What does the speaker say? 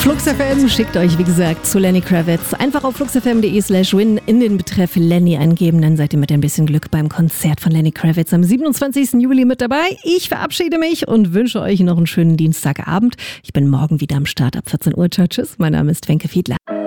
Flux FM schickt euch, wie gesagt, zu Lenny Kravitz. Einfach auf fluxfm.de/win in den Betreff Lenny eingeben, dann seid ihr mit ein bisschen Glück beim Konzert von Lenny Kravitz am 27. Juli mit dabei. Ich verabschiede mich und wünsche euch noch einen schönen Dienstagabend. Ich bin morgen wieder am Start ab 14 Uhr. Tschüss, mein Name ist Wenke Fiedler.